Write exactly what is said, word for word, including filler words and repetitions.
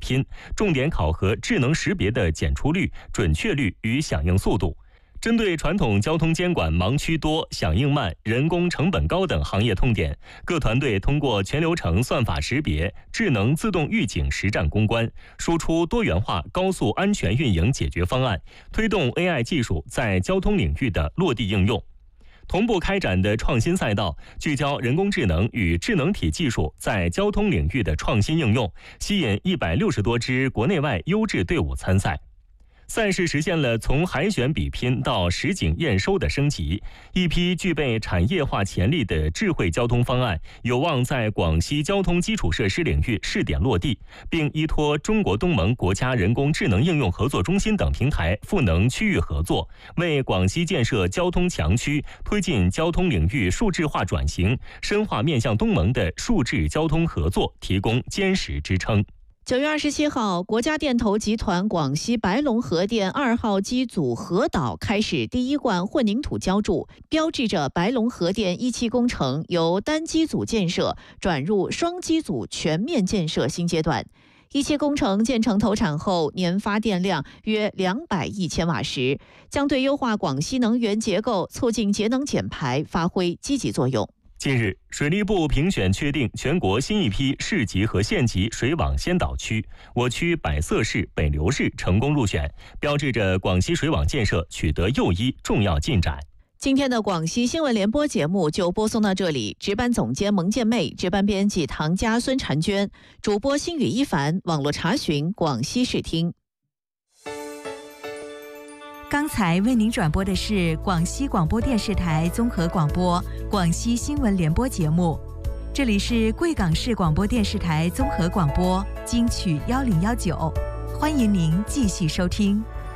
拼，重点考核智能识别的检出率、准确率与响应速度。针对传统交通监管盲区多、响应慢、人工成本高等行业痛点，各团队通过全流程算法识别、智能自动预警实战攻关，输出多元化高速安全运营解决方案，推动 A I 技术在交通领域的落地应用。同步开展的创新赛道，聚焦人工智能与智能体技术在交通领域的创新应用，吸引一百六十多支国内外优质队伍参赛。赛事实现了从海选比拼到实景验收的升级，一批具备产业化潜力的智慧交通方案有望在广西交通基础设施领域试点落地，并依托中国东盟国家人工智能应用合作中心等平台赋能区域合作，为广西建设交通强区、推进交通领域数字化转型、深化面向东盟的数字交通合作提供坚实支撑。 九月二十七号，国家电投集团广西白龙核电二号机组核导开始第一罐混凝土浇筑，标志着白龙核电一期工程由单机组建设转入双机组全面建设新阶段。一期工程建成投产后，年发电量约两百亿千瓦时，将对优化广西能源结构、促进节能减排发挥积极作用。 近日，水利部评选确定全国新一批市级和县级水网先导区，我区百色市、北流市成功入选，标志着广西水网建设取得又一重要进展。 今天的广西新闻联播节目就播送到这里，值班总监蒙建妹，值班编辑唐佳、孙婵娟，主播星宇一凡，网络查询广西视听。 刚才为您转播的是广西广播电视台综合广播广西新闻联播节目，这里是贵港市广播电视台综合广播金曲幺零幺九，欢迎您继续收听。